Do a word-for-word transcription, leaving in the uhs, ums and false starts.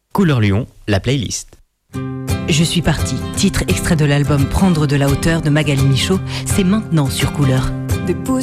Couleur Lyon, la playlist. Je suis partie, titre extrait de l'album Prendre de la hauteur de Magali Michaud, c'est maintenant sur Couleur.